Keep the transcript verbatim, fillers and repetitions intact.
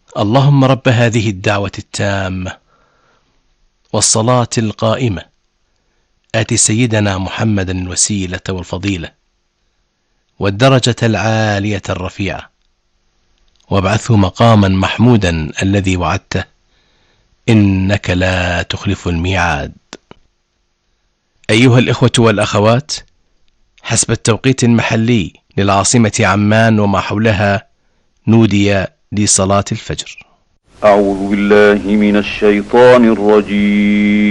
اللهم رب هذه الدعوة التامة والصلاة القائمة آت سيدنا محمدا الوسيلة والفضيلة والدرجة العالية الرفيعة وابعثه مقاما محمودا الذي وعدته إنك لا تخلف الميعاد. أيها الإخوة والأخوات، حسب التوقيت المحلي للعاصمة عمان وما حولها نودي لصلاة الفجر. أعوذ بالله من الشيطان الرجيم.